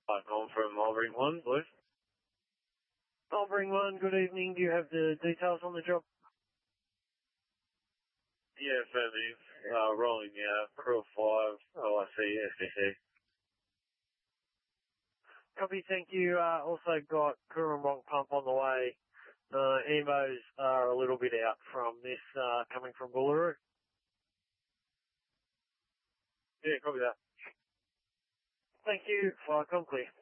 I'm from Mulberry 1, please. Mulberry 1, good evening. Do you have the details on the job? Yeah, affirmative. Rolling out, crew 5, OIC, SDC. Copy, thank you. Also got Coorong pump on the way. Emos are a little bit out from this, coming from Bullaroo. Yeah, copy that. Thank you. Fire clear.